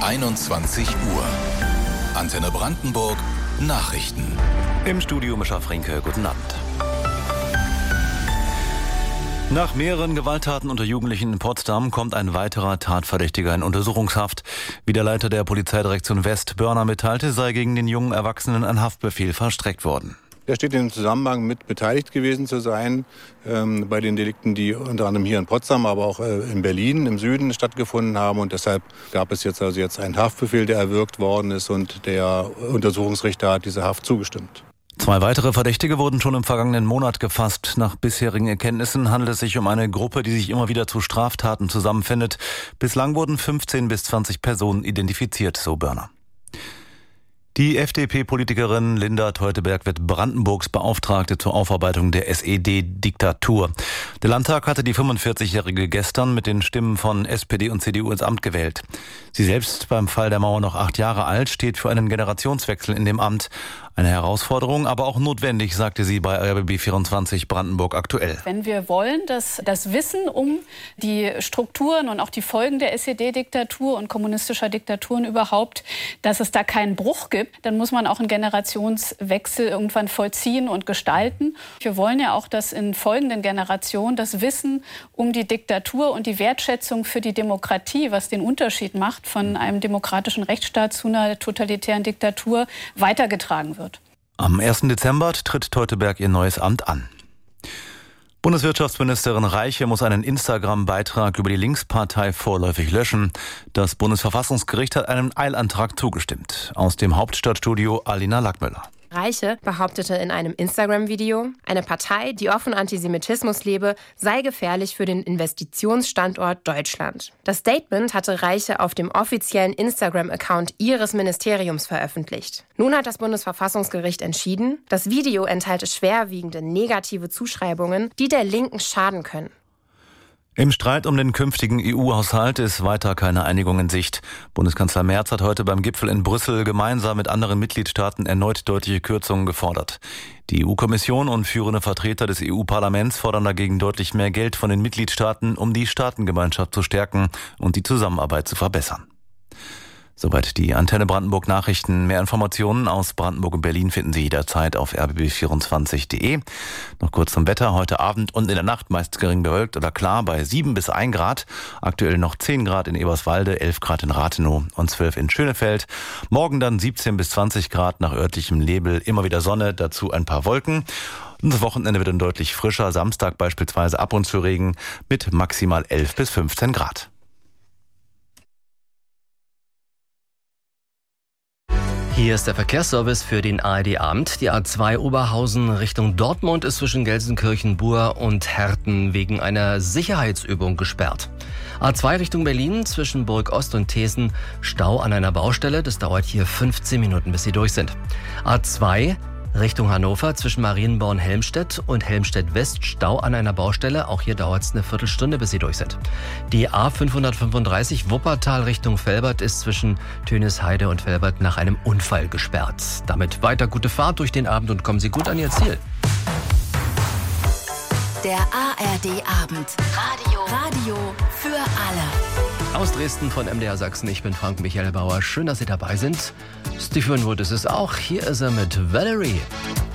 21 Uhr. Antenne Brandenburg Nachrichten. Im Studio Mischa Frinke, guten Abend. Nach mehreren Gewalttaten unter Jugendlichen in Potsdam kommt ein weiterer Tatverdächtiger in Untersuchungshaft. Wie der Leiter der Polizeidirektion West, Börner, mitteilte, sei gegen den jungen Erwachsenen ein Haftbefehl verstreckt worden. Der steht im Zusammenhang mit beteiligt gewesen zu sein bei den Delikten, die unter anderem hier in Potsdam, aber auch in Berlin im Süden stattgefunden haben. Und deshalb gab es jetzt einen Haftbefehl, der erwirkt worden ist, und der Untersuchungsrichter hat dieser Haft zugestimmt. 2 weitere Verdächtige wurden schon im vergangenen Monat gefasst. Nach bisherigen Erkenntnissen handelt es sich um eine Gruppe, die sich immer wieder zu Straftaten zusammenfindet. Bislang wurden 15 bis 20 Personen identifiziert, so Börner. Die FDP-Politikerin Linda Teuteberg wird Brandenburgs Beauftragte zur Aufarbeitung der SED-Diktatur. Der Landtag hatte die 45-Jährige gestern mit den Stimmen von SPD und CDU ins Amt gewählt. Sie selbst, beim Fall der Mauer noch 8 Jahre alt, steht für einen Generationswechsel in dem Amt. Eine Herausforderung, aber auch notwendig, sagte sie bei RBB24 Brandenburg aktuell. Wenn wir wollen, dass das Wissen um die Strukturen und auch die Folgen der SED-Diktatur und kommunistischer Diktaturen überhaupt, dass es da keinen Bruch gibt, dann muss man auch einen Generationswechsel irgendwann vollziehen und gestalten. Wir wollen ja auch, dass in folgenden Generationen das Wissen um die Diktatur und die Wertschätzung für die Demokratie, was den Unterschied macht von einem demokratischen Rechtsstaat zu einer totalitären Diktatur, weitergetragen wird. Am 1. Dezember tritt Teuteberg ihr neues Amt an. Bundeswirtschaftsministerin Reiche muss einen Instagram-Beitrag über die Linkspartei vorläufig löschen. Das Bundesverfassungsgericht hat einem Eilantrag zugestimmt. Aus dem Hauptstadtstudio Alina Lackmüller. Reiche behauptete in einem Instagram-Video, eine Partei, die offen Antisemitismus lebe, sei gefährlich für den Investitionsstandort Deutschland. Das Statement hatte Reiche auf dem offiziellen Instagram-Account ihres Ministeriums veröffentlicht. Nun hat das Bundesverfassungsgericht entschieden, das Video enthalte schwerwiegende negative Zuschreibungen, die der Linken schaden können. Im Streit um den künftigen EU-Haushalt ist weiter keine Einigung in Sicht. Bundeskanzler Merz hat heute beim Gipfel in Brüssel gemeinsam mit anderen Mitgliedstaaten erneut deutliche Kürzungen gefordert. Die EU-Kommission und führende Vertreter des EU-Parlaments fordern dagegen deutlich mehr Geld von den Mitgliedstaaten, um die Staatengemeinschaft zu stärken und die Zusammenarbeit zu verbessern. Soweit die Antenne Brandenburg Nachrichten. Mehr Informationen aus Brandenburg und Berlin finden Sie jederzeit auf rbb24.de. Noch kurz zum Wetter. Heute Abend und in der Nacht meist gering bewölkt oder klar bei 7 bis 1 Grad. Aktuell noch 10 Grad in Eberswalde, 11 Grad in Rathenow und 12 in Schönefeld. Morgen dann 17 bis 20 Grad nach örtlichem Nebel. Immer wieder Sonne, dazu ein paar Wolken. Und das Wochenende wird dann deutlich frischer. Samstag beispielsweise ab und zu Regen mit maximal 11 bis 15 Grad. Hier ist der Verkehrsservice für den ARD-Abend. Die A2 Oberhausen Richtung Dortmund ist zwischen Gelsenkirchen-Bur und Herten wegen einer Sicherheitsübung gesperrt. A2 Richtung Berlin zwischen Burg Ost und Thesen Stau an einer Baustelle. Das dauert hier 15 Minuten, bis Sie durch sind. A2 Richtung Hannover zwischen Marienborn Helmstedt und Helmstedt West Stau an einer Baustelle. Auch hier dauert es eine Viertelstunde, bis Sie durch sind. Die A535 Wuppertal Richtung Velbert ist zwischen Tönisheide und Velbert nach einem Unfall gesperrt. Damit weiter gute Fahrt durch den Abend und kommen Sie gut an Ihr Ziel. Der ARD-Abend. Radio für alle. Aus Dresden von MDR Sachsen, ich bin Frank Michael Bauer. Schön, dass Sie dabei sind. Steve Winwood ist es auch. Hier ist er mit Valerie.